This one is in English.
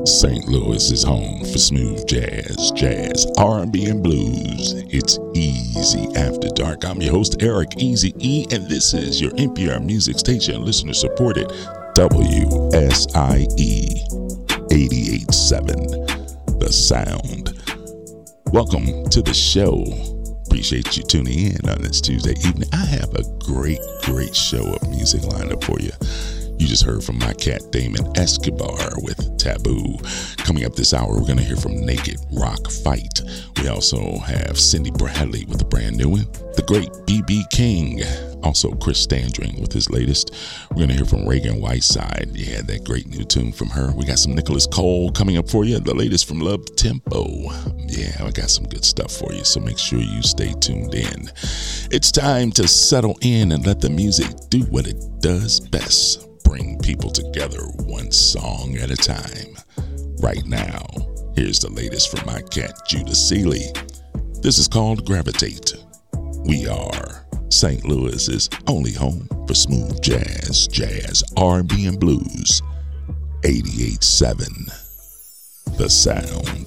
St. Louis is home for smooth jazz, R&B, and blues. It's Easy After Dark. I'm your host, Eric Easy E, and this is your NPR music station, listener-supported WSIE 88.7, The Sound. Welcome to the show. Appreciate you tuning in on this Tuesday evening. I have a great show of music lined up for you. You just heard from my cat Damon Escobar with Taboo. Coming up this hour, we're going to hear from Naked Rock Fight. We also have Cindy Bradley with a brand new one. The great B.B. King. Also Chris Standring with his latest. We're going to hear from Reagan Whiteside. Yeah, that great new tune from her. We got some Nicholas Cole coming up for you. The latest from Love Tempo. Yeah, I got some good stuff for you, so make sure you stay tuned in. It's time to settle in and let the music do what it does best. Bring people together one song at a time. Right now, here's the latest from my cat Judah Seeley. This is called Gravitate. We are St. Louis's only home for smooth jazz, R&B, and blues. 88.7, The Sound.